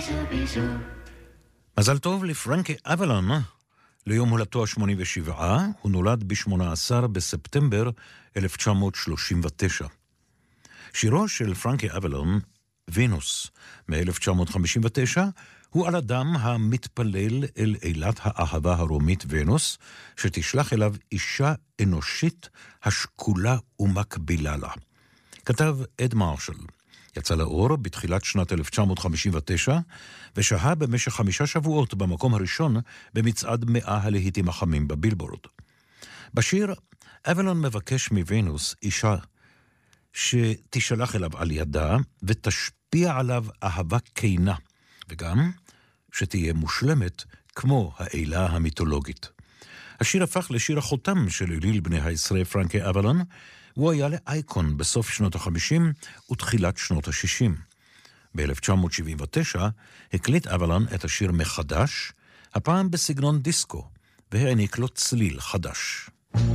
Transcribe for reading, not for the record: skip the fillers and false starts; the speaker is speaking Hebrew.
מזל טוב לפרנקי אבלון, ליום הולדתו ה-87, הוא נולד ב-18 בספטמבר 1939. שירו של פרנקי אבלון, וינוס, מ-1959, הוא על אדם המתפלל אל אילת האהבה הרומית ונוס, שתשלח אליו אישה אנושית השקולה ומקבילה לה. כתב אד מרשל. יצא לאור בתחילת שנת 1959, ושהה במשך 5 שבועות במקום הראשון במצעד 100 הלהיטים החמים בבילבורד. בשיר, אבלון מבקש מוונוס אישה שתשלח אליו על ידה ותשפיע עליו אהבה כינה, וגם שתהיה מושלמת כמו האלה המיתולוגית. השיר הפך לשיר החותם של אליל בני העשרה פרנקי אבלון, הוא היה לאייקון בסוף שנות ה-50 ותחילת שנות ה-60. ב-1979 הקליט אבלון את השיר מחדש, הפעם בסגנון דיסקו, והעניק לו צליל חדש.